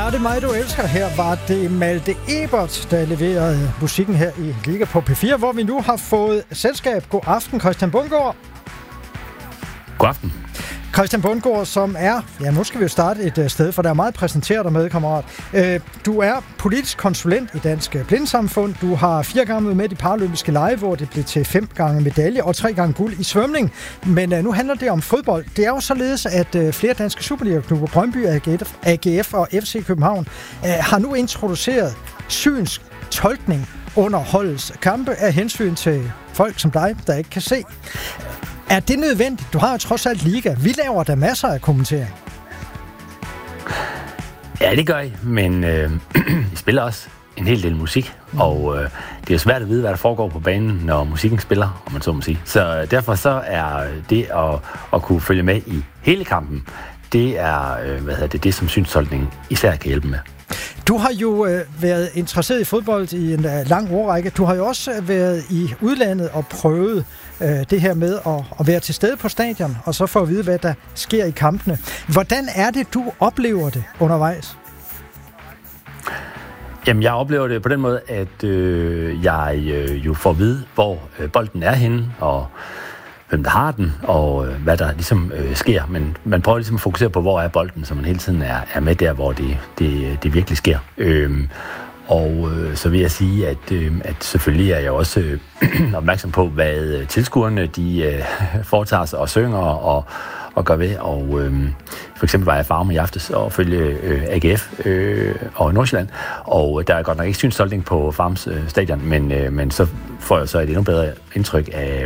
Var det mig, du elsker? Her var det Malte Ebert, der leverede musikken her i Liga på P4, hvor vi nu har fået selskab. God aften, Christian Bundgaard. God aften. Christian Bundgaard, som er, ja, nu skal vi jo starte et sted, for der er meget præsenteret dig med, kammerat. Du er politisk konsulent i Dansk Blindesamfund. Du har 4 gange været med i Paralympiske Lege, hvor det blev til 5 gange medalje og 3 gange guld i svømning. Men nu handler det om fodbold. Det er jo således, at flere danske Superliga-klubber, Brøndby, AGF og FC København, har nu introduceret synsk tolkning under holdets kampe af hensyn til folk som dig, der ikke kan se. Er det nødvendigt? Du har jo trods alt liga. Vi laver da masser af kommentering. Ja, det gør I, men I spiller også en hel del musik, og det er jo svært at vide, hvad der foregår på banen, når musikken spiller, om man så må sige. Så derfor så er det at kunne følge med i hele kampen, det er det som synstolkningen især kan hjælpe med. Du har jo været interesseret i fodbold i en lang årrække. Du har jo også været i udlandet og prøvet det her med at være til stede på stadion, og så få at vide, hvad der sker i kampene. Hvordan er det, du oplever det undervejs? Jamen, jeg oplever det på den måde, at jeg jo får at vide, hvor bolden er henne, og hvem der har den, og hvad der ligesom sker. Men man prøver ligesom at fokusere på, hvor er bolden, så man hele tiden er med der, hvor det virkelig sker. Så vil jeg sige, at selvfølgelig er jeg også opmærksom på, hvad tilskuerne de foretager sig og synger og gør ved. Og for eksempel var jeg Farum i aftes og følge AGF og Nordsjælland, og der er godt nok ikke synstolkning på Farums stadion, men så får jeg så et endnu bedre indtryk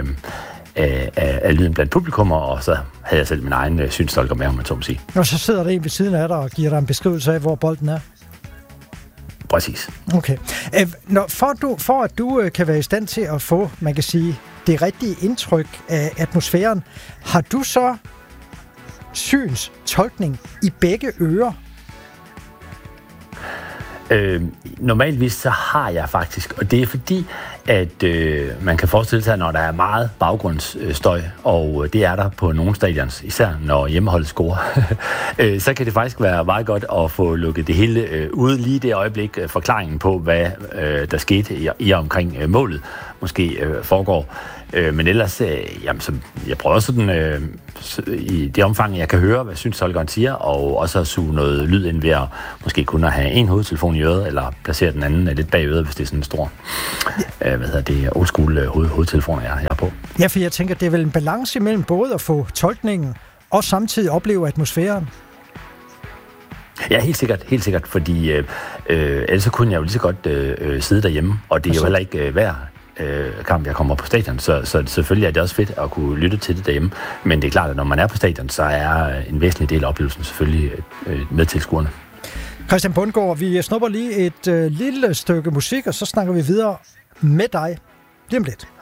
af lyden blandt publikummer, og så havde jeg selv min egen synstolker med, om man så må sige. Og så sidder der en ved siden af dig og giver dig en beskrivelse af, hvor bolden er? Præcis. Okay. For at du kan være i stand til at få, man kan sige, det rigtige indtryk af atmosfæren, har du så synstolkning i begge ører? Normalvis så har jeg faktisk, og det er fordi, at man kan forestille sig, når der er meget baggrundsstøj, og det er der på nogle stadions, især når hjemmeholdet scorer, så kan det faktisk være meget godt at få lukket det hele ud lige det øjeblik, forklaringen på, hvad der skete i og omkring målet måske foregår. Men ellers, så jeg prøver sådan i det omfang, jeg kan høre, hvad synstolkeren siger, og også at suge noget lyd ind ved at måske kun at have en hovedtelefon i øret, eller placere den anden lidt bag øret, hvis det er sådan en stor, old school hovedtelefoner, jeg er på. Ja, for jeg tænker, det er vel en balance imellem både at få tolkningen og samtidig opleve atmosfæren. Ja, helt sikkert, fordi ellers så kunne jeg jo lige så godt sidde derhjemme, og det er jo heller ikke hver kamp, jeg kommer på stadion, så selvfølgelig er det også fedt at kunne lytte til det derhjemme, men det er klart, at når man er på stadion, så er en væsentlig del af oplevelsen selvfølgelig med tilskuerne. Christian Bundgaard, vi snupper lige et lille stykke musik, og så snakker vi videre med dig lige om lidt.